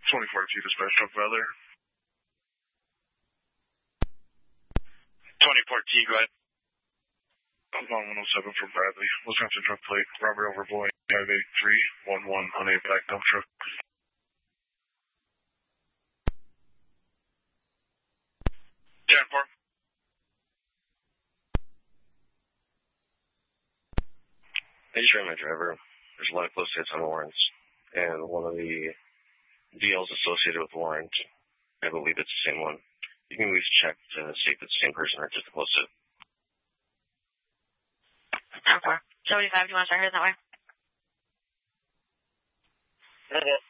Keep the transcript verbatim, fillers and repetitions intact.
twenty-four T dispatch, truck brother. twenty-four T, go ahead. I'm on one oh seven for Bradley. Wisconsin truck plate, Robert over Boy, five eight three one one on a black dump truck. ten four. I just ran my driver. There's a lot of close hits on warrants, and one of the D Ls associated with the warrant, I believe it's the same one. You can at least check to see if it's the same person or just a close hit. ten four. seventy-five, do you want to start heading that way? Okay.